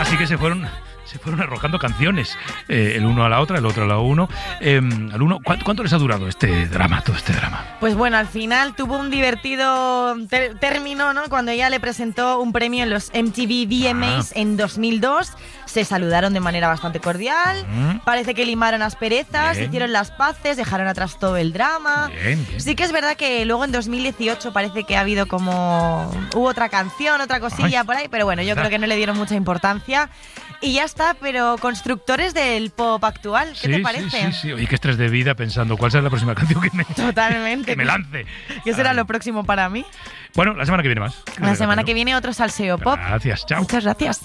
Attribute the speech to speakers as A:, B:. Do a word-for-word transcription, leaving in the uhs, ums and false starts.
A: Así que se fueron... Se fueron arrojando canciones, eh, el uno a la otra, el otro a la uno. Eh, al uno ¿cuánto, ¿Cuánto les ha durado este drama, todo este drama?
B: Pues bueno, al final tuvo un divertido ter- término, ¿no? Cuando ella le presentó un premio en los M T V V M As ah. en dos mil dos. Se saludaron de manera bastante cordial. Mm. Parece que limaron asperezas, bien. Hicieron las paces, dejaron atrás todo el drama.
A: Bien, bien.
B: Sí que es verdad que luego en dos mil dieciocho parece que ha habido como... Hubo otra canción, otra cosilla Ay. por ahí, pero bueno, yo creo que no le dieron mucha importancia. Y ya está, pero constructores del pop actual, ¿qué
A: sí,
B: te parece?
A: Sí, sí, sí. Oye, qué estrés de vida pensando cuál será la próxima canción que me,
B: Totalmente.
A: que me lance.
B: ¿Qué será Ay. lo próximo para mí?
A: Bueno, la semana que viene más.
B: La semana que viene otro salseo pop.
A: Gracias, chao.
B: Muchas gracias.